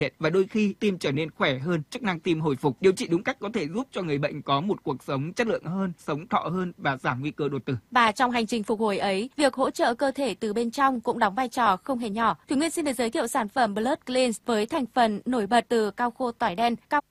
và đôi khi tim trở nên khỏe hơn, chức năng tim hồi phục. Điều trị đúng cách có thể giúp cho người bệnh có một cuộc sống chất lượng hơn, sống thọ hơn và giảm nguy cơ đột tử. Và trong hành trình phục hồi ấy, việc hỗ trợ cơ thể từ bên trong cũng đóng vai trò không hề nhỏ. Thủy Nguyên xin được giới thiệu sản phẩm Blood Cleanse với thành phần nổi bật từ cao khô tỏi đen, cao